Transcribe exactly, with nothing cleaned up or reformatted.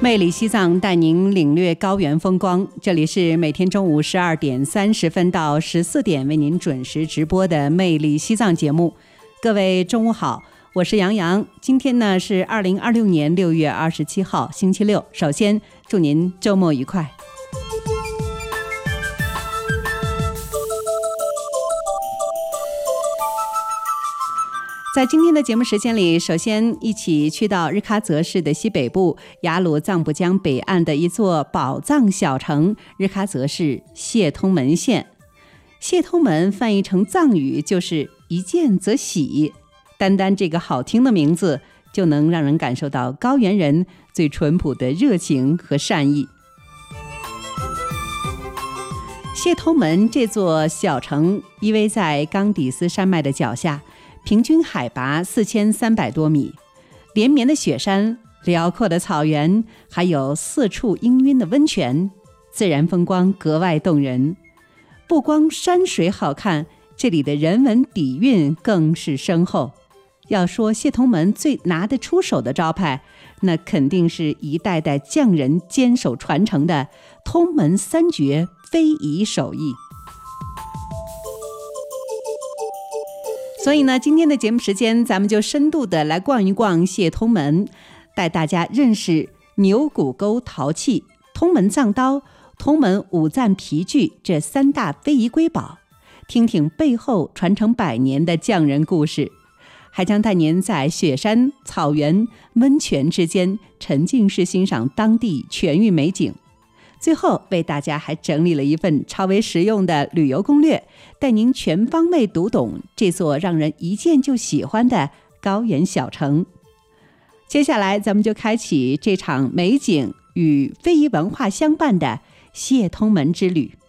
魅力西藏带您领略高原风光，这里是每天中午十二点三十分到十四点为您准时直播的魅力西藏节目。各位中午好，我是杨洋。今天呢是二零二六年六月二十七号星期六，首先祝您周末愉快。在今天的节目时间里，首先一起去到日喀则市的西北部雅鲁藏布江北岸的一座宝藏小城日喀则市谢通门县。谢通门翻译成藏语就是一见则喜，单单这个好听的名字就能让人感受到高原人最淳朴的热情和善意。谢通门这座小城依偎在冈底斯山脉的脚下，平均海拔四千三百多米，连绵的雪山、辽阔的草原，还有四处氤氲的温泉，自然风光格外动人。不光山水好看，这里的人文底蕴更是深厚。要说谢通门最拿得出手的招牌，那肯定是一代代匠人坚守传承的通门三绝非遗手艺。所以呢，今天的节目时间，咱们就深度的来逛一逛谢通门，带大家认识牛骨沟陶器、通门藏刀、通门五赞皮具这三大非遗瑰宝，听听背后传承百年的匠人故事，还将带您在雪山、草原、温泉之间沉浸式欣赏当地全域美景。最后为大家还整理了一份超为实用的旅游攻略，带您全方位读懂这座让人一见就喜欢的高原小城。接下来咱们就开启这场美景与非遗文化相伴的谢通门之旅。